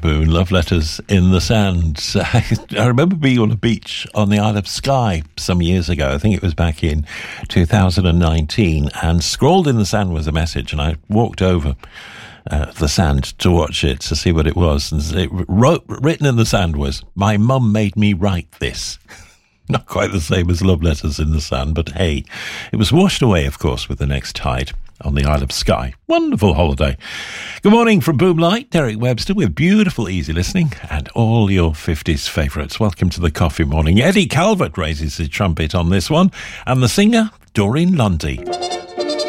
Boone, Love Letters in the Sand. I remember being on a beach on the Isle of Skye some years ago. I think it was back in 2019, and scrawled in the sand was a message, and I walked over the sand to watch it, to see what it was, and written in the sand was, "My mum made me write this." Not quite the same as Love Letters in the Sand, but hey, it was washed away, of course, with the next tide on the Isle of Skye. Wonderful holiday. Good morning from Boomlight, Derek Webster, with beautiful easy listening and all your 50s favourites. Welcome to the Coffee Morning. Eddie Calvert raises his trumpet on this one, and the singer, Doreen Lundy.